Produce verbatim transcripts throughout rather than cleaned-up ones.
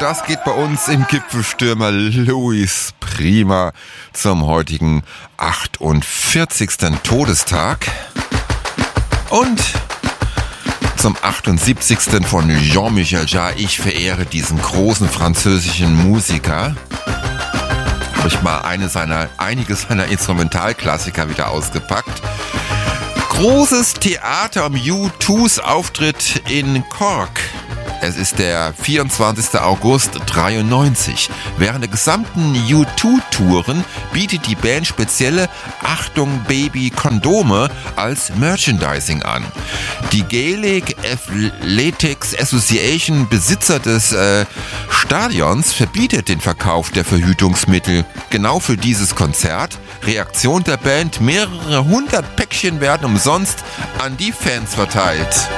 das geht bei uns im Gipfelstürmer Luis Prima zum heutigen achtundvierzigsten Todestag und zum achtundsiebzigsten von Jean-Michel Jarre. Ich verehre diesen großen französischen Musiker. Habe ich mal eine seiner, einige seiner Instrumentalklassiker wieder ausgepackt. Großes Theater um U two's Auftritt in Cork. Es ist der vierundzwanzigsten August dreiundneunzig. Während der gesamten U zwei Touren bietet die Band spezielle Achtung Baby Kondome als Merchandising an. Die Gaelic Athletics Association, Besitzer des äh, Stadions, verbietet den Verkauf der Verhütungsmittel. Genau für dieses Konzert. Reaktion der Band: mehrere hundert Päckchen werden umsonst an die Fans verteilt.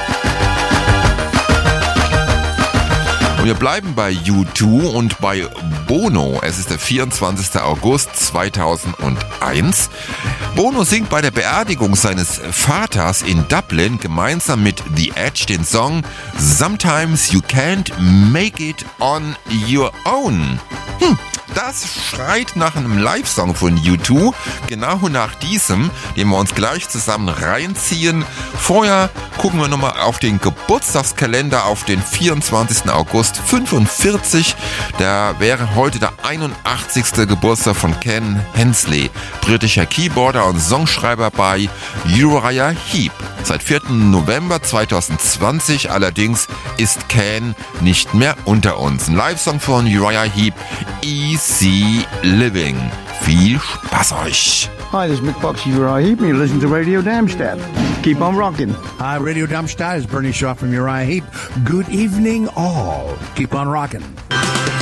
Und wir bleiben bei U zwei und bei Bono. Es ist der vierundzwanzigsten August zweitausendeins. Bono singt bei der Beerdigung seines Vaters in Dublin gemeinsam mit The Edge den Song Sometimes You Can't Make It On Your Own. Hm. Das schreit nach einem Live-Song von U zwei, genau nach diesem, den wir uns gleich zusammen reinziehen. Vorher gucken wir nochmal auf den Geburtstagskalender, auf den vierundzwanzigsten August fünfundvierzig. Da wäre heute der einundachtzigste Geburtstag von Ken Hensley, britischer Keyboarder und Songschreiber bei Uriah Heep. Seit vierten November zweitausendzwanzig allerdings ist Ken nicht mehr unter uns. Ein Live-Song von Uriah Heep, Easy Living. Viel Spaß euch! Hi, this is Mick Box, Uriah Heep, and you listen to Radio Darmstadt. Keep on rocking. Hi, Radio Darmstadt is Bernie Shaw from Uriah Heep. Good evening, all. Keep on rocking.